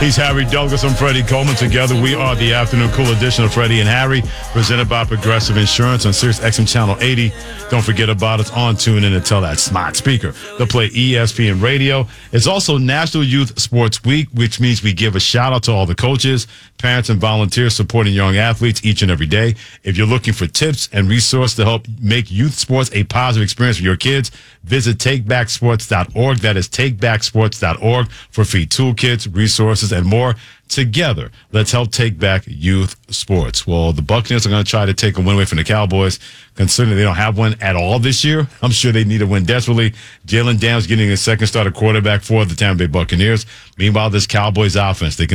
He's Harry Douglas. I'm Freddie Coleman. Together, we are the Afternoon Cool edition of Freddie and Harry, presented by Progressive Insurance on Sirius XM Channel 80. Don't forget about us on TuneIn and tell that smart speaker to play ESPN Radio. It's also National Youth Sports Week, which means we give a shout out to all the coaches, parents, and volunteers supporting young athletes each and every day. If you're looking for tips and resources to help make youth sports a positive experience for your kids, visit takebacksports.org. That is takebacksports.org for free toolkits, resources, and more. Together, let's help take back youth sports. Well, the Buccaneers are going to try to take a win away from the Cowboys, considering they don't have one at all this year. I'm sure they need a win desperately. Jalen Daniels getting a second starter quarterback for the Tampa Bay Buccaneers. Meanwhile, this Cowboys offense, they